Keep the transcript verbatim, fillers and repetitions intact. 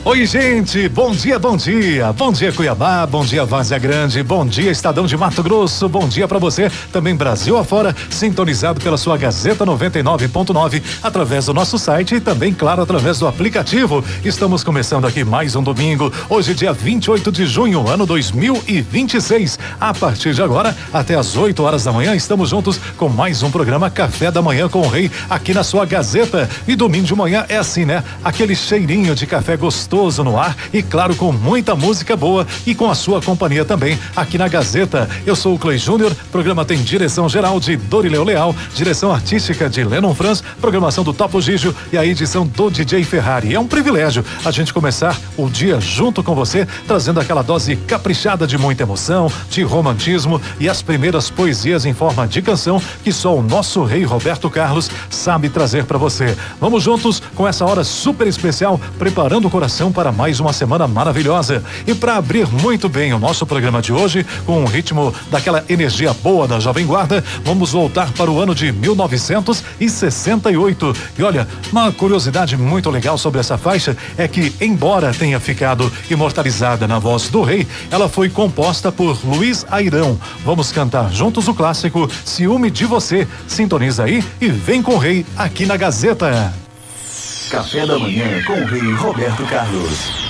Oi, gente, bom dia, bom dia. Bom dia, Cuiabá, bom dia, Várzea Grande, bom dia, Estadão de Mato Grosso, bom dia pra você, também Brasil afora, sintonizado pela sua Gazeta noventa e nove ponto nove, através do nosso site e também, claro, através do aplicativo. Estamos começando aqui mais um domingo, hoje dia vinte e oito de junho, ano dois mil e vinte e seis. A partir de agora, até às oito horas da manhã, estamos juntos com mais um programa Café da Manhã com o Rei, aqui na sua Gazeta. E domingo de manhã é assim, né? Aquele cheirinho de café gostoso no ar e claro, com muita música boa e com a sua companhia também aqui na Gazeta. Eu sou o Clay Júnior, programa tem direção geral de Dorileu Leal, direção artística de Lennon Franz, programação do Topo Gigio e a edição do D J Ferrari. É um privilégio a gente começar o dia junto com você, trazendo aquela dose caprichada de muita emoção, de romantismo e as primeiras poesias em forma de canção que só o nosso rei Roberto Carlos sabe trazer para você. Vamos juntos com essa hora super especial, preparando o coração para mais uma semana maravilhosa. E para abrir muito bem o nosso programa de hoje, com o ritmo daquela energia boa da Jovem Guarda, vamos voltar para o ano de mil novecentos e sessenta e oito. E olha, uma curiosidade muito legal sobre essa faixa é que, embora tenha ficado imortalizada na voz do rei, ela foi composta por Luiz Airão. Vamos cantar juntos o clássico Ciúme de Você. Sintoniza aí e vem com o rei aqui na Gazeta. Café da Manhã com o Rei Roberto Carlos.